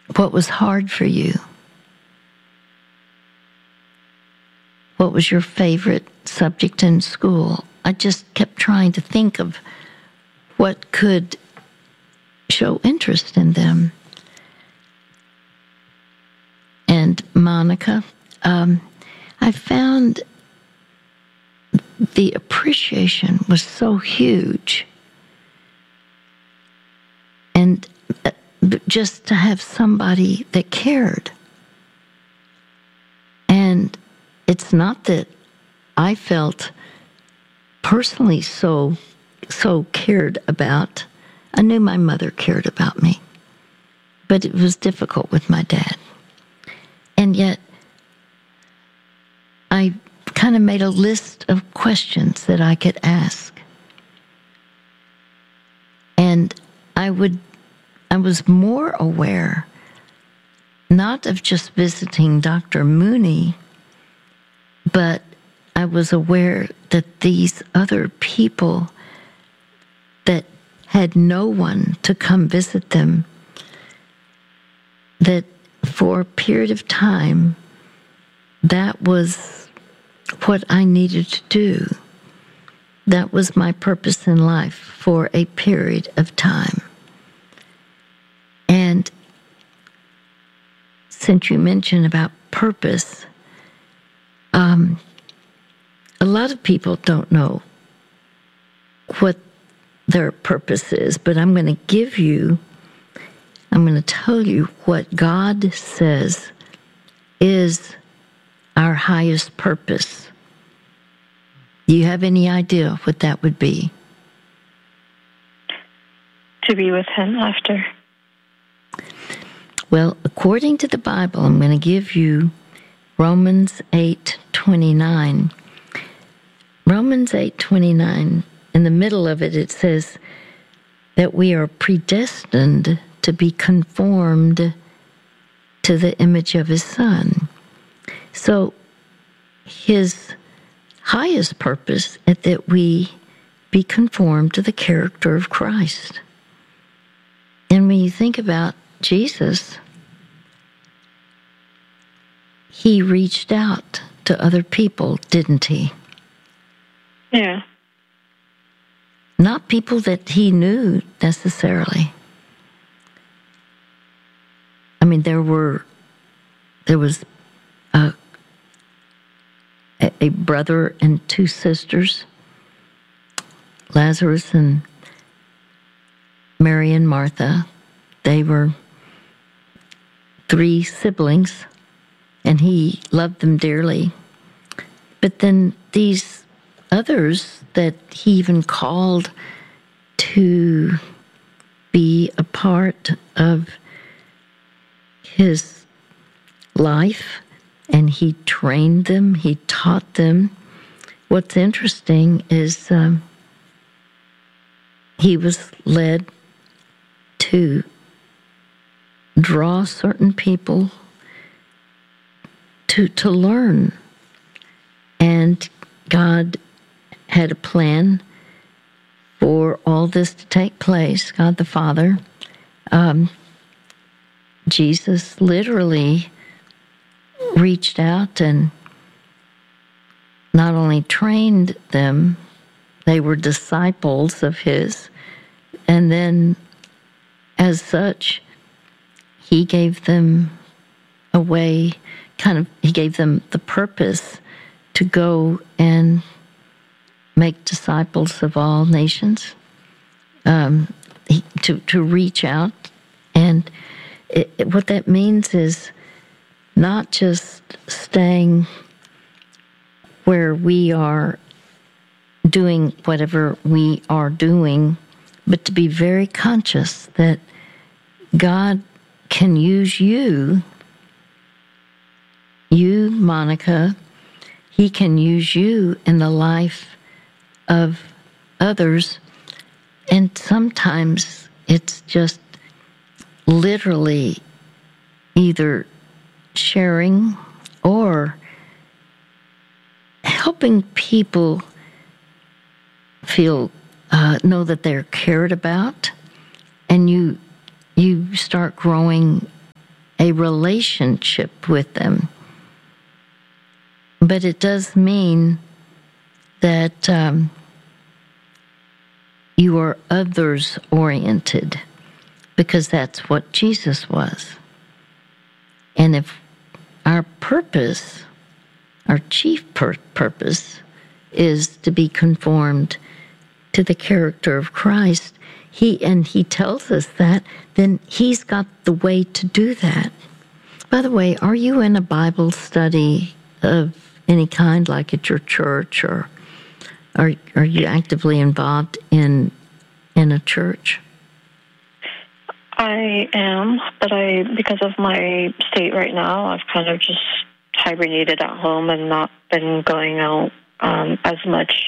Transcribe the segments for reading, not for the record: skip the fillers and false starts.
What was hard for you? What was your favorite subject in school? I just kept trying to think of what could show interest in them. And Monica, I found the appreciation was so huge. And just to have somebody that cared. And it's not that I felt personally so cared about. I knew my mother cared about me, but it was difficult with my dad. And yet, I kind of made a list of questions that I could ask. And I was more aware, not of just visiting Dr. Mooney, but I was aware that these other people that had no one to come visit them, that for a period of time, that was what I needed to do. That was my purpose in life for a period of time. And since you mentioned about purpose, a lot of people don't know what their purpose is, but I'm going to tell you what God says is our highest purpose. Do you have any idea what that would be? To be with Him after. Well, according to the Bible, I'm going to give you Romans 8:29. Romans 8:29, in the middle of it, it says that we are predestined to be conformed to the image of His Son. So His highest purpose is that we be conformed to the character of Christ. And when you think about Jesus, He reached out to other people, didn't He? Yeah. Not people that He knew necessarily. I mean, there was a brother and two sisters, Lazarus and Mary and Martha. They were 3 siblings, and He loved them dearly. But then these others that He even called to be a part of His life, and He trained them, He taught them. What's interesting is He was led to draw certain people to learn. And God had a plan for all this to take place, God the Father. Jesus literally reached out and not only trained them, they were disciples of His, and then as such, He gave them a way, He gave them the purpose to go and make disciples of all nations, to reach out. And what that means is not just staying where we are doing whatever we are doing, but to be very conscious that God can use you, Monica. He can use you in the life of others, and sometimes it's just literally either sharing or helping people know that they're cared about, and you start growing a relationship with them. But it does mean that you are others-oriented, because that's what Jesus was. And if our purpose, our chief purpose, is to be conformed to the character of Christ, He tells us that, then He's got the way to do that. By the way, are you in a Bible study of any kind, like at your church, or are you actively involved in a church? I am, but because of my state right now, I've kind of just hibernated at home and not been going out as much,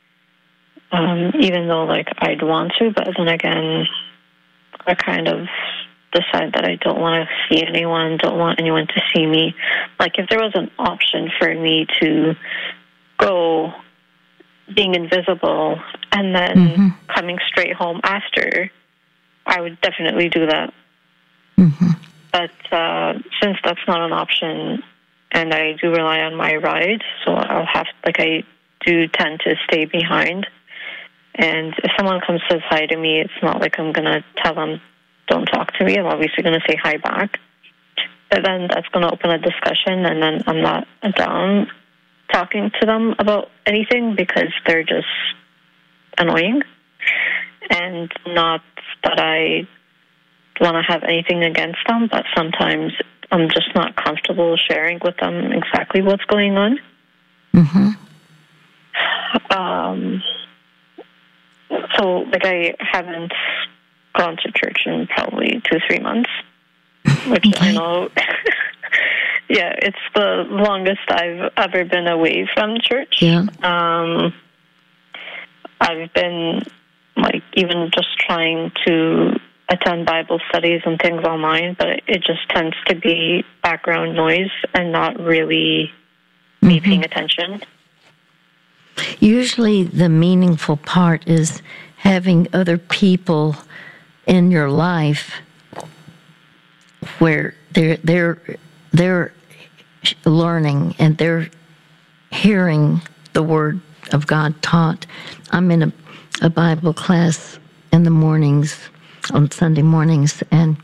even though I'd want to. But then again, I kind of decide that I don't want to see anyone, don't want anyone to see me. If there was an option for me to go being invisible and then coming straight home after, I would definitely do that. Mm-hmm. But since that's not an option, and I do rely on my ride, so I'll have, I do tend to stay behind. And if someone comes to say hi to me, it's not like I'm going to tell them, don't talk to me. I'm obviously going to say hi back. But then that's going to open a discussion, and then I'm not down talking to them about anything because they're just annoying. And not that I want to have anything against them, but sometimes I'm just not comfortable sharing with them exactly what's going on. Mm-hmm. So, I haven't gone to church in probably 2-3 months, which I know, yeah, it's the longest I've ever been away from church. Yeah. I've been, even just trying to attend Bible studies and things online, but it just tends to be background noise and not really me paying attention. Usually the meaningful part is having other people in your life where they're learning and they're hearing the Word of God taught. I'm in a Bible class in the mornings, on Sunday mornings, and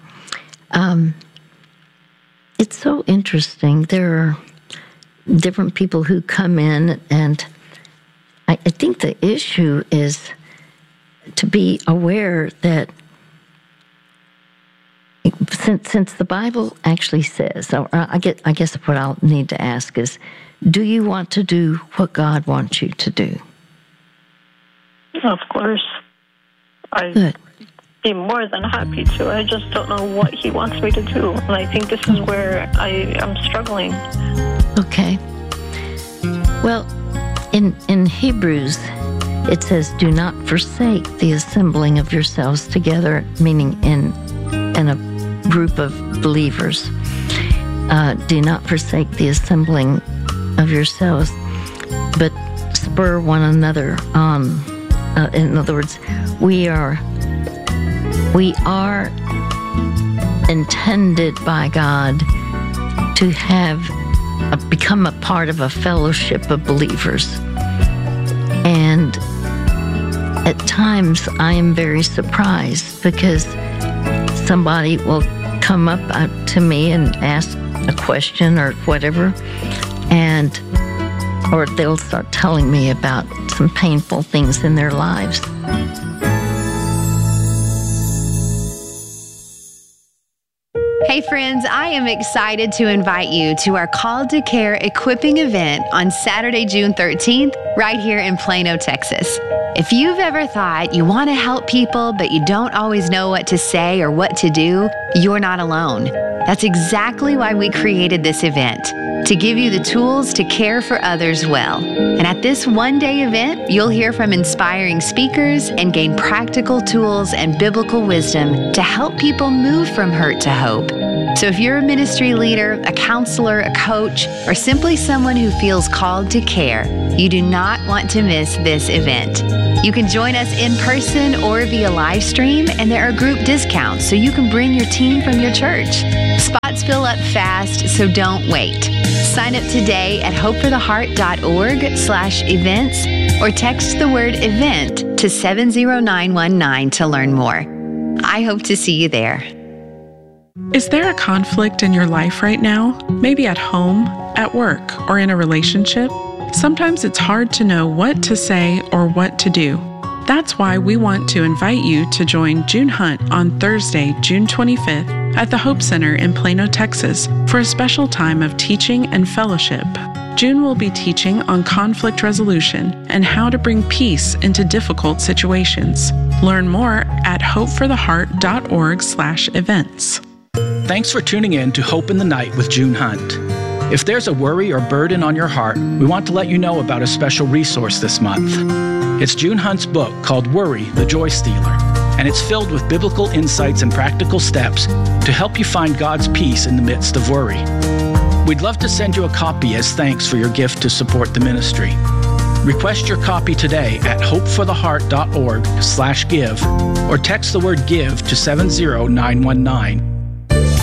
it's so interesting. There are different people who come in, and I think the issue is to be aware that since the Bible actually says, I guess what I'll need to ask is, do you want to do what God wants you to do? Of course. I'd be more than happy to. I just don't know what He wants me to do. And I think this is where I am struggling. Okay. Well, in Hebrews, it says, do not forsake the assembling of yourselves together, meaning in a group of believers. Do not forsake the assembling of yourselves, but spur one another on. In other words, we are intended by God to become a part of a fellowship of believers. And at times I am very surprised because somebody will come up to me and ask a question or whatever, or they'll start telling me about some painful things in their lives. Hey friends, I am excited to invite you to our Called to Care equipping event on Saturday, June 13th, right here in Plano, Texas. If you've ever thought you want to help people, but you don't always know what to say or what to do, you're not alone. That's exactly why we created this event, to give you the tools to care for others well. And at this one-day event, you'll hear from inspiring speakers and gain practical tools and biblical wisdom to help people move from hurt to hope. So if you're a ministry leader, a counselor, a coach, or simply someone who feels called to care, you do not want to miss this event. You can join us in person or via live stream, and there are group discounts so you can bring your team from your church. Spots fill up fast, so don't wait. Sign up today at hopefortheheart.org/events or text the word event to 70919 to learn more. I hope to see you there. Is there a conflict in your life right now? Maybe at home, at work, or in a relationship? Sometimes it's hard to know what to say or what to do. That's why we want to invite you to join June Hunt on Thursday, June 25th at the Hope Center in Plano, Texas for a special time of teaching and fellowship. June will be teaching on conflict resolution and how to bring peace into difficult situations. Learn more at hopefortheheart.org/events. Thanks for tuning in to Hope in the Night with June Hunt. If there's a worry or burden on your heart, we want to let you know about a special resource this month. It's June Hunt's book called Worry, the Joy Stealer, and it's filled with biblical insights and practical steps to help you find God's peace in the midst of worry. We'd love to send you a copy as thanks for your gift to support the ministry. Request your copy today at hopefortheheart.org/give or text the word give to 70919